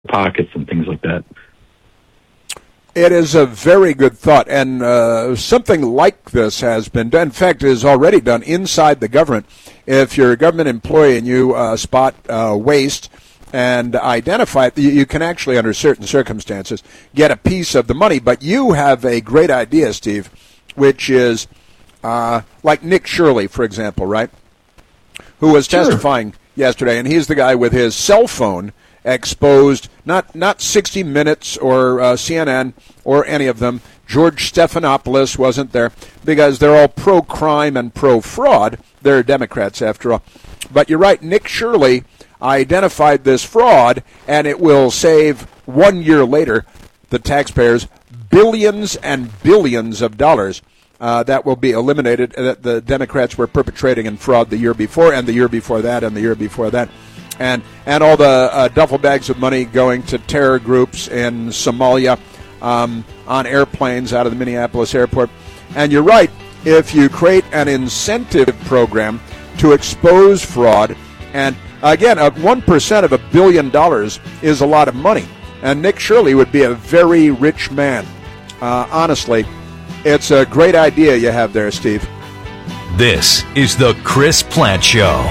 pockets and things like that. It is a very good thought, and something like this has been done. In fact, it is already done inside the government. If you're a government employee and you spot waste and identify it, you can actually, under certain circumstances, get a piece of the money. But you have a great idea, Steve, which is like Nick Shirley, for example, right, who was testifying yesterday, and he's the guy with his cell phone exposed, not 60 Minutes or CNN or any of them. George Stephanopoulos wasn't there because they're all pro-crime and pro-fraud. They're Democrats, after all. But you're right, Nick Shirley identified this fraud, and it will save 1 year later the taxpayers billions and billions of dollars. That will be eliminated that the Democrats were perpetrating in fraud the year before, and the year before that, and the year before that. And all the duffel bags of money going to terror groups in Somalia on airplanes out of the Minneapolis airport. And you're right, if you create an incentive program to expose fraud, and again, 1% of $1 billion is a lot of money. And Nick Shirley would be a very rich man. Honestly, it's a great idea you have there, Steve. This is the Chris Plante Show.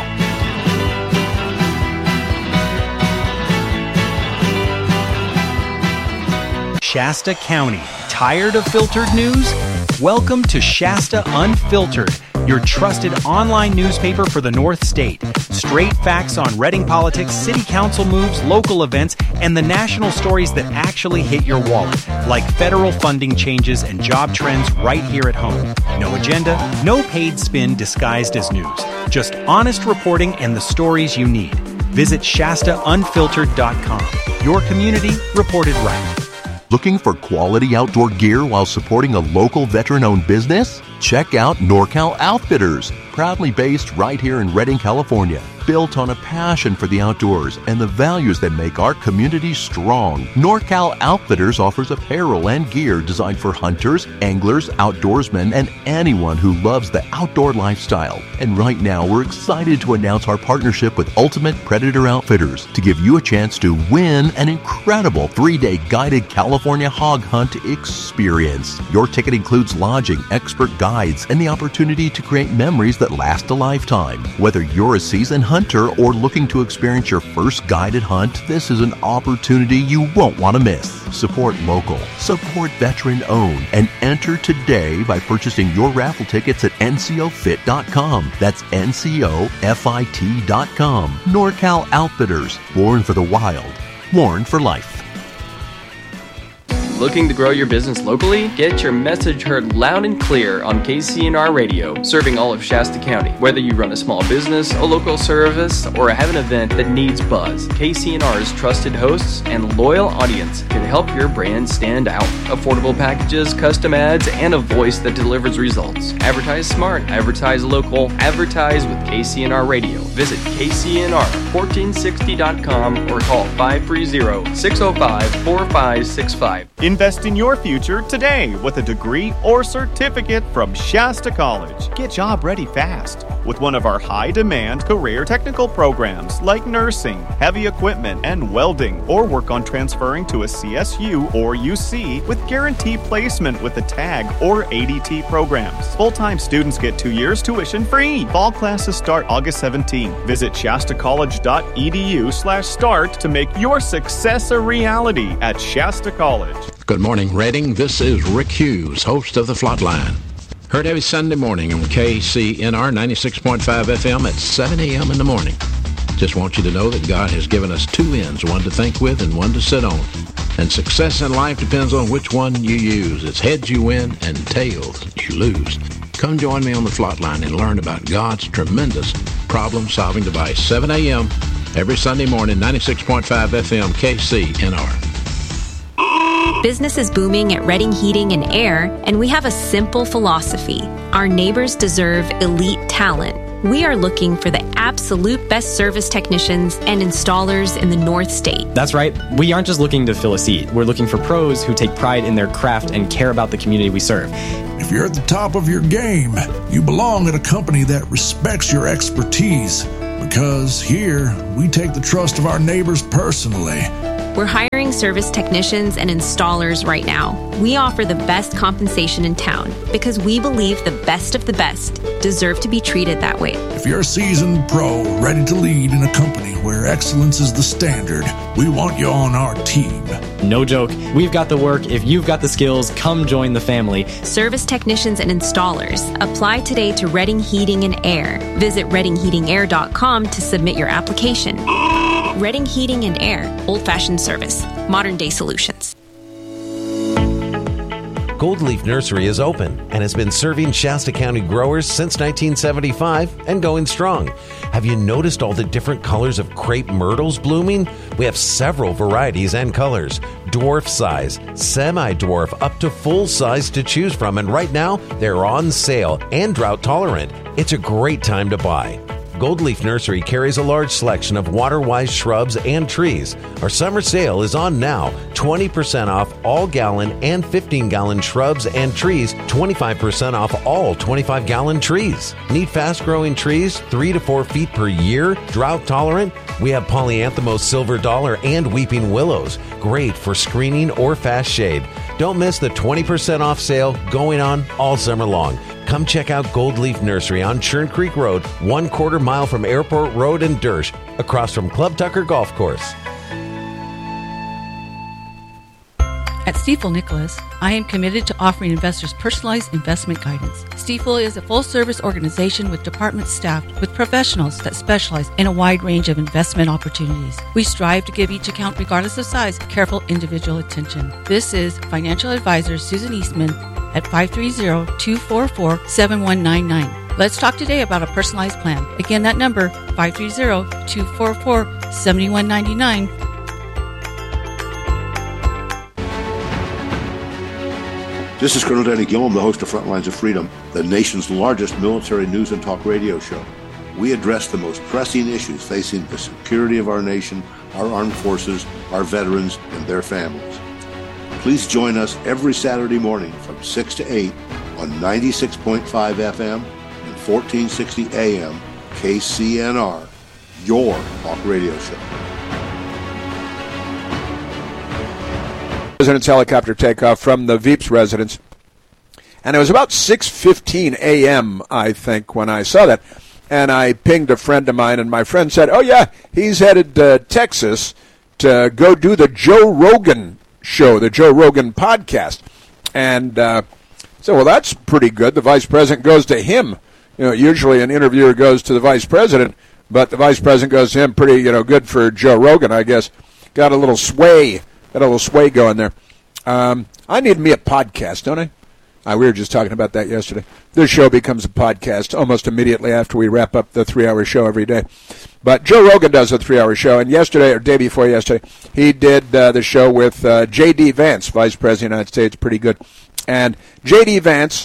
Shasta County. Tired of filtered news? Welcome to Shasta Unfiltered, your trusted online newspaper for the North State. Straight facts on Reading politics, city council moves, local events, and the national stories that actually hit your wallet, like federal funding changes and job trends right here at home. No agenda, no paid spin disguised as news. Just honest reporting and the stories you need. Visit ShastaUnfiltered.com. Your community reported right. Looking for quality outdoor gear while supporting a local veteran-owned business? Check out NorCal Outfitters, proudly based right here in Redding, California. Built on a passion for the outdoors and the values that make our community strong, NorCal Outfitters offers apparel and gear designed for hunters, anglers, outdoorsmen, and anyone who loves the outdoor lifestyle. And right now, we're excited to announce our partnership with Ultimate Predator Outfitters to give you a chance to win an incredible 3-day guided California hog hunt experience. Your ticket includes lodging, expert guides, and the opportunity to create memories that last a lifetime. Whether you're a seasoned hunter or looking to experience your first guided hunt, this is an opportunity you won't want to miss. Support local, support veteran-owned, and enter today by purchasing your raffle tickets at ncofit.com. That's ncofit.com. NorCal Outfitters, born for the wild, worn for life. Looking to grow your business locally? Get your message heard loud and clear on KCNR Radio, serving all of Shasta County. Whether you run a small business, a local service, or have an event that needs buzz, KCNR's trusted hosts and loyal audience can help your brand stand out. Affordable packages, custom ads, and a voice that delivers results. Advertise smart, advertise local, advertise with KCNR Radio. Visit KCNR1460.com or call 530-605-4565. Invest in your future today with a degree or certificate from Shasta College. Get job ready fast with one of our high-demand career technical programs like nursing, heavy equipment, and welding, or work on transferring to a CSU or UC with guaranteed placement with the TAG or ADT programs. Full-time students get 2 years tuition free. Fall classes start August 17. Visit shastacollege.edu/start to make your success a reality at Shasta College. Good morning, Reading. This is Rick Hughes, host of The Flatline. Heard every Sunday morning on KCNR 96.5 FM at 7 a.m. in the morning. Just want you to know that God has given us two ends, one to think with and one to sit on. And success in life depends on which one you use. It's heads you win and tails you lose. Come join me on The Flatline and learn about God's tremendous problem-solving device. 7 a.m. every Sunday morning, 96.5 FM, KCNR. Business is booming at Reading Heating and Air, and we have a simple philosophy. Our neighbors deserve elite talent. We are looking for the absolute best service technicians and installers in the North State. That's right. We aren't just looking to fill a seat. We're looking for pros who take pride in their craft and care about the community we serve. If you're at the top of your game, you belong at a company that respects your expertise. Because here, we take the trust of our neighbors personally. We're hiring service technicians and installers right now. We offer the best compensation in town because we believe the best of the best deserve to be treated that way. If you're a seasoned pro ready to lead in a company where excellence is the standard, we want you on our team. No joke. We've got the work. If you've got the skills, come join the family. Service technicians and installers. Apply today to Redding Heating and Air. Visit reddingheatingair.com to submit your application. Redding Heating and Air. Old-fashioned service. Modern-day solutions. Gold Leaf Nursery is open and has been serving Shasta County growers since 1975 and going strong. Have you noticed all the different colors of crepe myrtles blooming? We have several varieties and colors. Dwarf size, semi-dwarf, up to full size to choose from. And right now, they're on sale and drought tolerant. It's a great time to buy. Gold Leaf Nursery carries a large selection of water-wise shrubs and trees. Our summer sale is on now. 20% off all gallon and 15-gallon shrubs and trees. 25% off all 25-gallon trees. Need fast-growing trees, 3 to 4 feet per year, drought tolerant? We have Polyanthemos silver dollar and weeping willows. Great for screening or fast shade. Don't miss the 20% off sale going on all summer long. Come check out Gold Leaf Nursery on Churn Creek Road, 1/4 mile from Airport Road and Dersh, across from Club Tucker Golf Course. At Stifel Nicholas, I am committed to offering investors personalized investment guidance. Stifel is a full-service organization with departments staffed with professionals that specialize in a wide range of investment opportunities. We strive to give each account, regardless of size, careful individual attention. This is financial advisor Susan Eastman at 530-244-7199. Let's talk today about a personalized plan. Again, that number, 530-244-7199. This is Colonel Danny Gillum, the host of Frontlines of Freedom, the nation's largest military news and talk radio show. We address the most pressing issues facing the security of our nation, our armed forces, our veterans, and their families. Please join us every Saturday morning from 6 to 8 on 96.5 FM and 1460 AM KCNR, your talk radio show. President's helicopter takeoff from the Veeps residence. And it was about 6:15 a.m., I think, when I saw that. And I pinged a friend of mine, and my friend said, oh, yeah, he's headed to Texas to go do the Joe Rogan show, the Joe Rogan podcast. And so, well, that's pretty good. The vice president goes to him. You know, usually an interviewer goes to the vice president, but the vice president goes to him. Pretty, good for Joe Rogan, I guess. Got a little sway going there. I need me a podcast, don't I? We were just talking about that yesterday. This show becomes a podcast almost immediately after we wrap up the 3-hour show every day. But Joe Rogan does a 3-hour show, and yesterday, or day before yesterday, he did the show with J.D. Vance, Vice President of the United States. Pretty good. And J.D. Vance,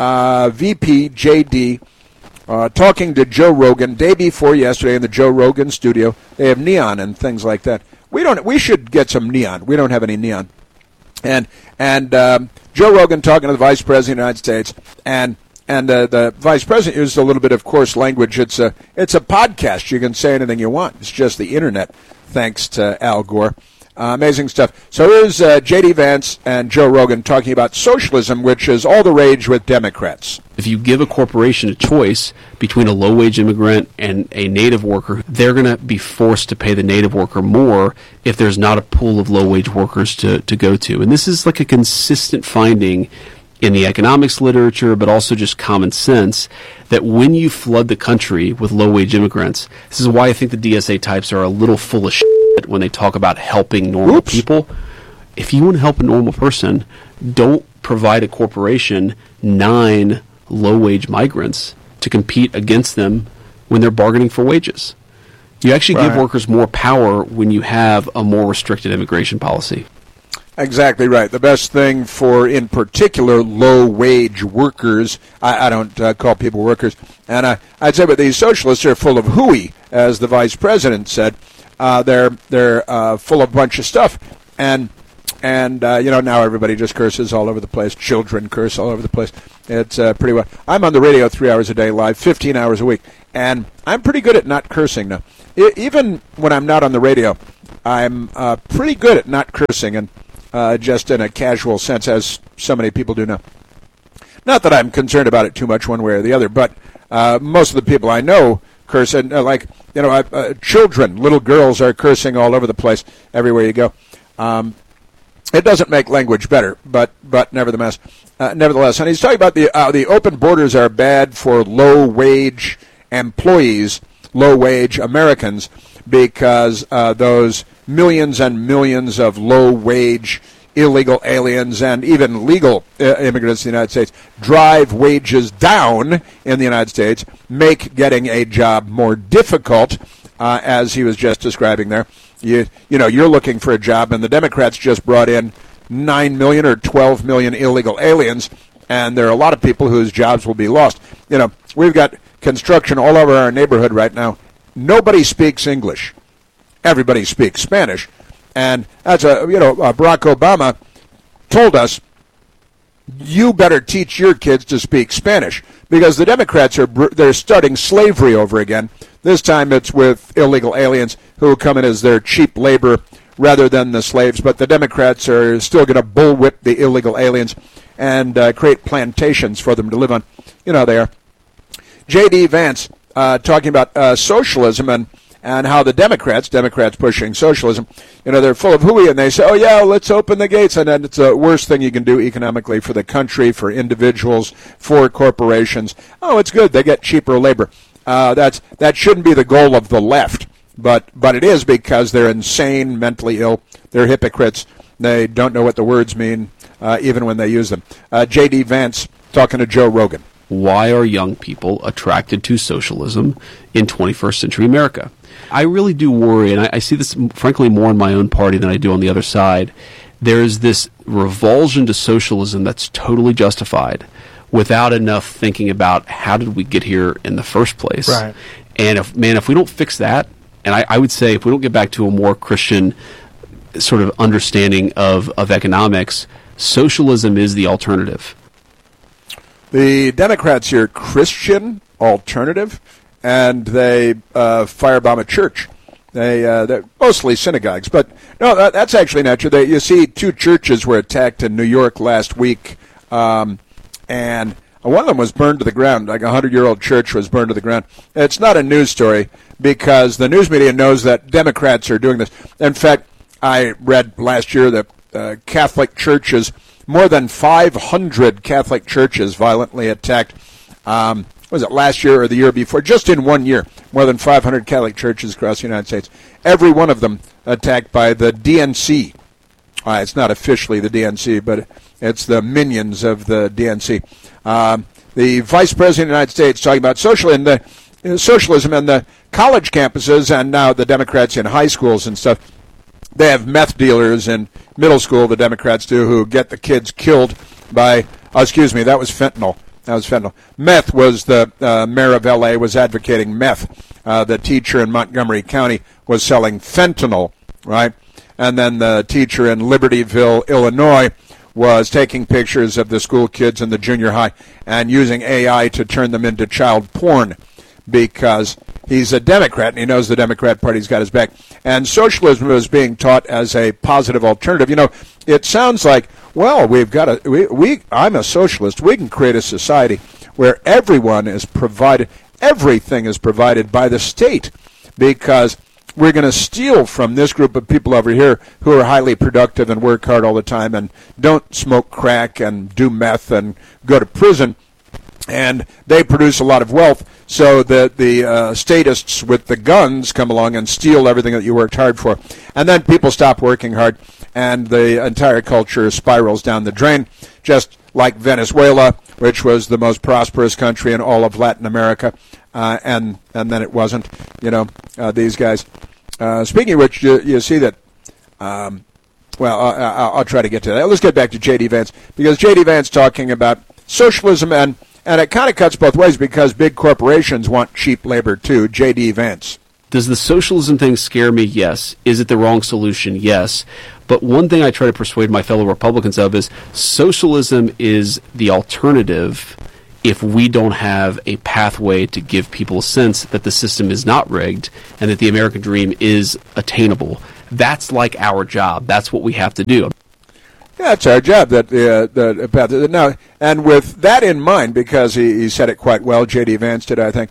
VP J.D., talking to Joe Rogan day before yesterday in the Joe Rogan studio. They have neon and things like that. We should get some neon. We don't have any neon. And Joe Rogan talking to the Vice President of the United States, and the Vice President used a little bit of coarse language. It's a podcast. You can say anything you want. It's just the internet, thanks to Al Gore. Amazing stuff. So here's J.D. Vance and Joe Rogan talking about socialism, which is all the rage with Democrats. If you give a corporation a choice between a low-wage immigrant and a native worker, they're going to be forced to pay the native worker more if there's not a pool of low-wage workers to go to. And this is like a consistent finding in the economics literature, but also just common sense, that when you flood the country with low-wage immigrants, this is why I think the DSA types are a little full of shit when they talk about helping normal people. If you want to help a normal person, don't provide a corporation 9 low-wage migrants to compete against them when they're bargaining for wages. You actually give workers more power when you have a more restricted immigration policy. Exactly right. The best thing for, in particular, low-wage workers, I don't call people workers, and I'd say, but these socialists are full of hooey, as the vice president said. They're full of a bunch of stuff, and And, now everybody just curses all over the place. Children curse all over the place. It's pretty well. I'm on the radio 3 hours a day live, 15 hours a week. And I'm pretty good at not cursing now. Even when I'm not on the radio, I'm pretty good at not cursing, and just in a casual sense, as so many people do now. Not that I'm concerned about it too much one way or the other, but most of the people I know curse. And, children, little girls are cursing all over the place everywhere you go. It doesn't make language better, but nevertheless. And he's talking about the open borders are bad for low-wage employees, low-wage Americans, because those millions and millions of low-wage illegal aliens and even legal immigrants in the United States drive wages down in the United States, make getting a job more difficult, as he was just describing there. You're looking for a job, and the Democrats just brought in 9 million or 12 million illegal aliens, and there are a lot of people whose jobs will be lost. We've got construction all over our neighborhood right now. Nobody speaks English. Everybody speaks Spanish. And that's Barack Obama told us, you better teach your kids to speak Spanish, because the Democrats they're starting slavery over again. This time it's with illegal aliens who come in as their cheap labor rather than the slaves. But the Democrats are still going to bullwhip the illegal aliens and create plantations for them to live on. They are. J.D. Vance talking about socialism and how the Democrats pushing socialism, they're full of hooey, and they say, oh, yeah, let's open the gates. And then it's the worst thing you can do economically for the country, for individuals, for corporations. Oh, it's good. They get cheaper labor. That shouldn't be the goal of the left, but it is, because they're insane, mentally ill. They're hypocrites. They don't know what the words mean, even when they use them. J.D. Vance talking to Joe Rogan. Why are young people attracted to socialism in 21st century America? I really do worry, and I see this, frankly, more in my own party than I do on the other side. There's this revulsion to socialism that's totally justified without enough thinking about how did we get here in the first place. Right. And if we don't fix that, and I would say if we don't get back to a more Christian sort of understanding of economics, socialism is the alternative. The Democrats here, Christian alternative, and they firebomb a church. They're mostly synagogues, but no, that's actually not true. You see, 2 churches were attacked in New York last week, and one of them was burned to the ground. Like a 100-year-old church was burned to the ground. It's not a news story because the news media knows that Democrats are doing this. In fact, I read last year that Catholic churches, more than 500 Catholic churches violently attacked. Was it last year or the year before? Just in 1 year, more than 500 Catholic churches across the United States. Every one of them attacked by the DNC. It's not officially the DNC, but it's the minions of the DNC. The Vice President of the United States talking about socialism and the college campuses, and now the Democrats in high schools and stuff. They have meth dealers in middle school, the Democrats do, who get the kids killed by, that was fentanyl. Meth was the mayor of L.A. was advocating meth. The teacher in Montgomery County was selling fentanyl, right? And then the teacher in Libertyville, Illinois, was taking pictures of the school kids in the junior high and using AI to turn them into child porn because he's a Democrat and he knows the Democrat Party's got his back. And socialism is being taught as a positive alternative. It sounds like, well, I'm a socialist. We can create a society where everything is provided by the state, because we're going to steal from this group of people over here who are highly productive and work hard all the time and don't smoke crack and do meth and go to prison. And they produce a lot of wealth, so that the statists with the guns come along and steal everything that you worked hard for. And then people stop working hard, and the entire culture spirals down the drain, just like Venezuela, which was the most prosperous country in all of Latin America, and then it wasn't. These guys. Speaking of which, you see that. I'll try to get to that. Let's get back to J.D. Vance, because J.D. Vance talking about socialism, and it kind of cuts both ways because big corporations want cheap labor too. J.D. Vance. Does the socialism thing scare me? Yes. Is it the wrong solution? Yes. But one thing I try to persuade my fellow Republicans of is socialism is the alternative if we don't have a pathway to give people a sense that the system is not rigged and that the American dream is attainable. That's like our job. That's what we have to do. Yeah, it's our job. Now, and with that in mind, because he said it quite well, J.D. Vance did, I think,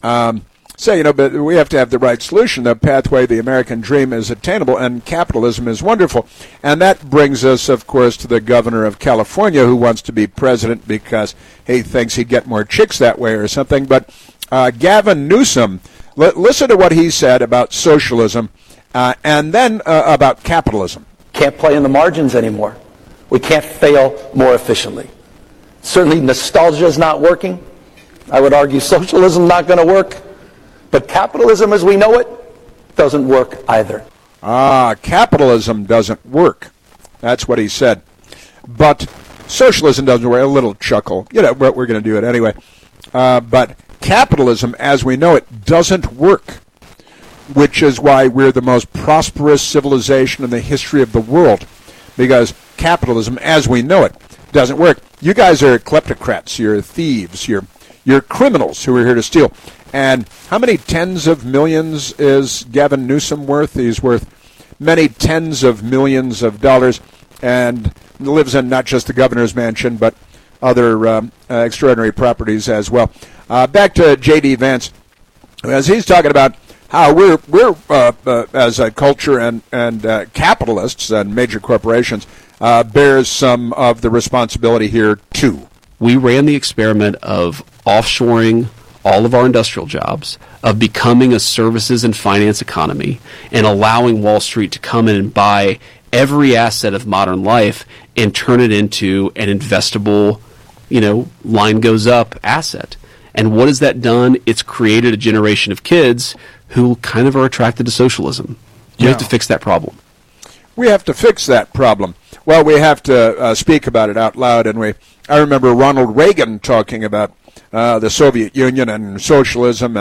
but we have to have the right solution. The pathway, the American dream is attainable, and capitalism is wonderful. And that brings us, of course, to the governor of California, who wants to be president because he thinks he'd get more chicks that way or something. But Gavin Newsom, listen to what he said about socialism and then about capitalism. Can't play in the margins anymore. We can't fail more efficiently. Certainly nostalgia is not working. I would argue socialism is not going to work. But capitalism as we know it doesn't work either. Capitalism doesn't work. That's what he said. But socialism doesn't work. A little chuckle. We're going to do it anyway. But capitalism as we know it doesn't work, which is why we're the most prosperous civilization in the history of the world, because capitalism as we know it doesn't work. You guys are kleptocrats. You're thieves. You're criminals who are here to steal. And how many tens of millions is Gavin Newsom worth? He's worth many tens of millions of dollars and lives in not just the governor's mansion, but other extraordinary properties as well. Back to J.D. Vance, as he's talking about how we're as a culture and capitalists and major corporations bears some of the responsibility here, too. We ran the experiment of offshoring all of our industrial jobs, of becoming a services and finance economy, and allowing Wall Street to come in and buy every asset of modern life and turn it into an investable, line goes up asset. And what has that done? It's created a generation of kids who kind of are attracted to socialism. We have to fix that problem. We have to fix that problem. Well, we have to speak about it out loud, and I remember Ronald Reagan talking about the Soviet Union and socialism,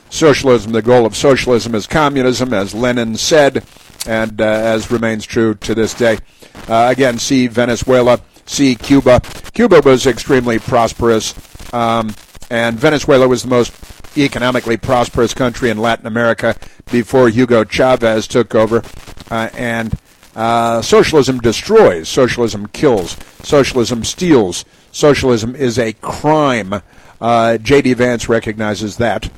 the goal of socialism is communism, as Lenin said, and as remains true to this day. Again, see Venezuela, see Cuba. Cuba was extremely prosperous, and Venezuela was the most economically prosperous country in Latin America before Hugo Chavez took over, and socialism destroys, socialism kills, socialism steals, socialism is a crime. J.D. Vance recognizes that.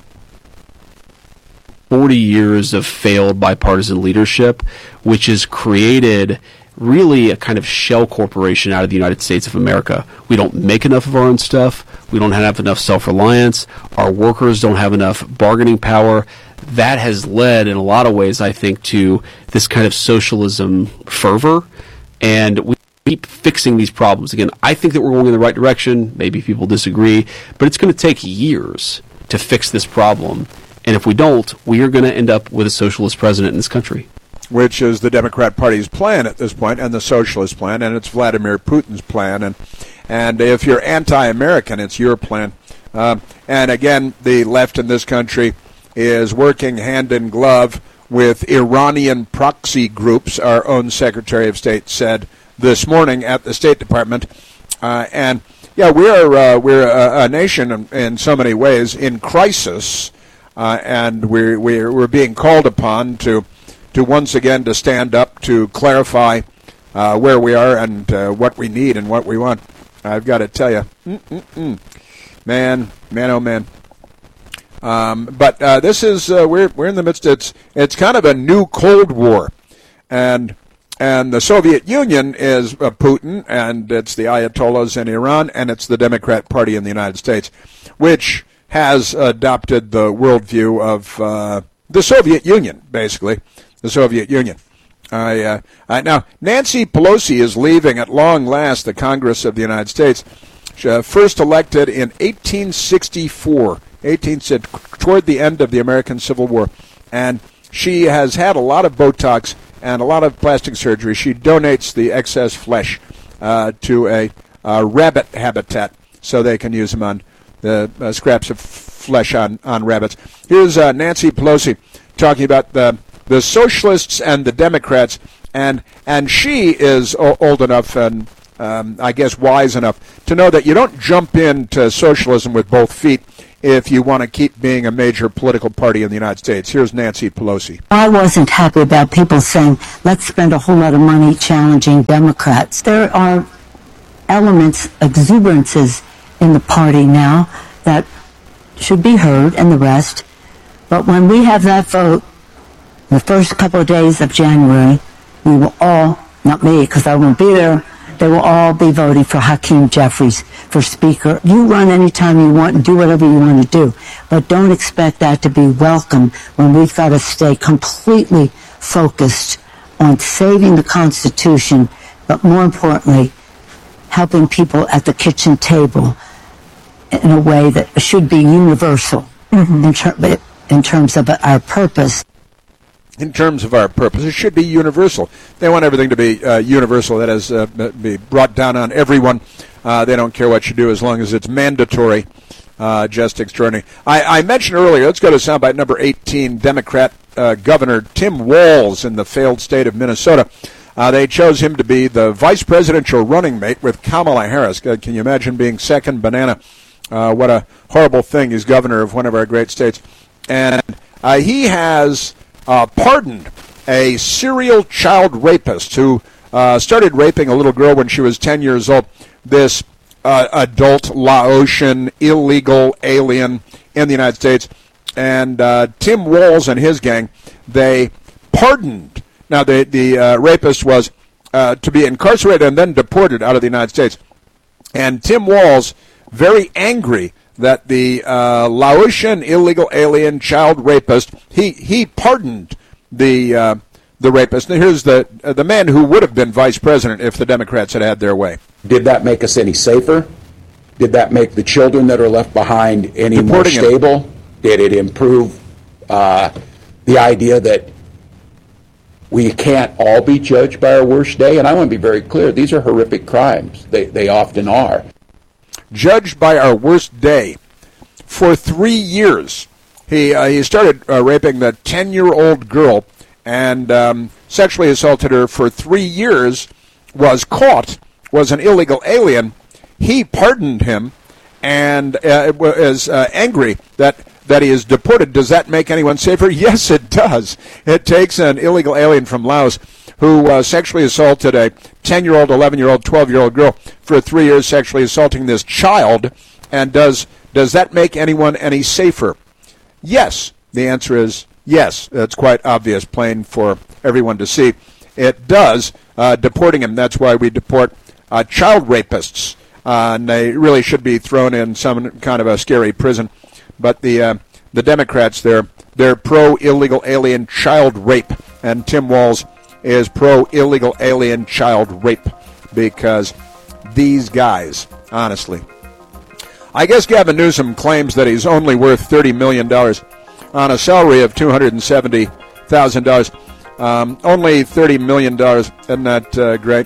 40 years of failed bipartisan leadership, which has created really a kind of shell corporation out of the United States of America. We don't make enough of our own stuff. We don't have enough self-reliance. Our workers don't have enough bargaining power. That has led, in a lot of ways, I think, to this kind of socialism fervor. And we keep fixing these problems. Again, I think that we're going in the right direction. Maybe people disagree. But it's going to take years to fix this problem. And if we don't, we are going to end up with a socialist president in this country. Which is the Democrat Party's plan at this point, and the socialist plan, and it's Vladimir Putin's plan. And if you're anti-American, it's your plan. And again, the left in this country is working hand in glove with Iranian proxy groups, our own Secretary of State said this morning at the State Department. And yeah, we're a nation in so many ways in crisis, and we're being called upon to once again to stand up, to clarify where we are and what we need and what we want. I've got to tell you, man, oh man. But this is we're in the midst. It's kind of a new Cold War, and the Soviet Union is Putin, and it's the Ayatollahs in Iran, and it's the Democrat Party in the United States, which has adopted the worldview of the Soviet Union, basically. The Soviet Union. Now, Nancy Pelosi is leaving at long last the Congress of the United States. She, first elected in 1864, toward the end of the American Civil War. And she has had a lot of Botox and a lot of plastic surgery. She donates the excess flesh to a rabbit habitat so they can use them on the scraps of flesh on rabbits. Here's Nancy Pelosi talking about the socialists and the Democrats And she is old enough and I guess wise enough to know that you don't jump into socialism with both feet if you want to keep being a major political party in the United States. Here's Nancy Pelosi. I wasn't happy about people saying, let's spend a whole lot of money challenging Democrats. There are elements, exuberances in the party now that should be heard, and the rest. But when we have that vote, the first couple of days of January, we will all, not me because I won't be there, they will all be voting for Hakeem Jeffries for Speaker. You run anytime you want and do whatever you want to do, but don't expect that to be welcome when we've got to stay completely focused on saving the Constitution, but more importantly, helping people at the kitchen table in a way that should be universal in terms of our purpose. In terms of our purpose, it should be universal. They want everything to be universal, that is, be brought down on everyone. They don't care what you do as long as it's mandatory. Just extraordinary. I mentioned earlier, let's go to soundbite number 18, Democrat Governor Tim Walz in the failed state of Minnesota. They chose him to be the vice presidential running mate with Kamala Harris. Can you imagine being second banana? What a horrible thing. He's governor of one of our great states. And he has pardoned a serial child rapist who started raping a little girl when she was 10 years old. This adult Laotian illegal alien in the United States. And Tim Walz and his gang, they pardoned. Now, the rapist was to be incarcerated and then deported out of the United States. And Tim Walz, very angry that the Laotian illegal alien child rapist, he pardoned the rapist. And here's the man who would have been vice president if the Democrats had had their way. Did that make us any safer? Did that make the children that are left behind any more stable? Did it improve the idea that we can't all be judged by our worst day? And I want to be very clear, these are horrific crimes. They often are. Judged by our worst day. For 3 years, he started raping the 10-year-old girl and sexually assaulted her for 3 years, was caught, was an illegal alien. He pardoned him and was angry that he is deported. Does that make anyone safer? Yes, it does. It takes an illegal alien from Laos who sexually assaulted a 10-year-old, 11-year-old, 12-year-old girl for 3 years, sexually assaulting this child, and does that make anyone any safer? Yes. The answer is yes. That's quite obvious, plain for everyone to see. It does, deporting him. That's why we deport child rapists, and they really should be thrown in some kind of a scary prison. But the Democrats, they're pro-illegal alien child rape, and Tim Walz is pro-illegal alien child rape because these guys, honestly. I guess Gavin Newsom claims that he's only worth $30 million on a salary of $270,000. Only $30 million. Isn't that great?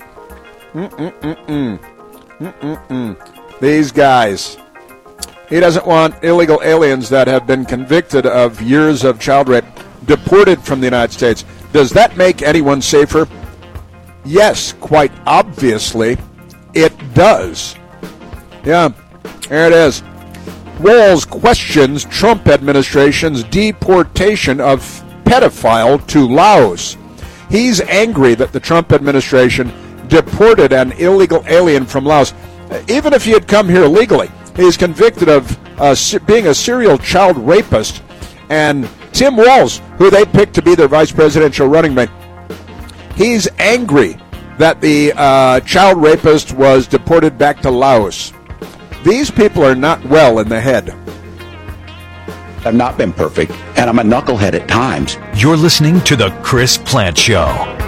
These guys. He doesn't want illegal aliens that have been convicted of years of child rape deported from the United States. Does that make anyone safer? Yes, quite obviously, it does. Yeah, there it is. Walz questions Trump administration's deportation of pedophile to Laos. He's angry that the Trump administration deported an illegal alien from Laos. Even if he had come here legally, he's convicted of being a serial child rapist. And Tim Walz, who they picked to be their vice presidential running mate, he's angry that the child rapist was deported back to Laos. These people are not well in the head. I've not been perfect, and I'm a knucklehead at times. You're listening to The Chris Plante Show.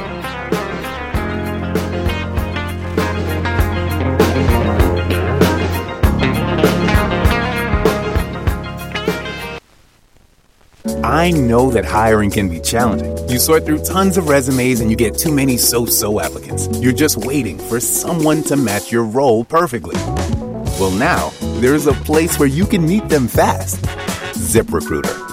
I know that hiring can be challenging. You sort through tons of resumes and you get too many so-so applicants. You're just waiting for someone to match your role perfectly. Well, now, there's a place where you can meet them fast. ZipRecruiter.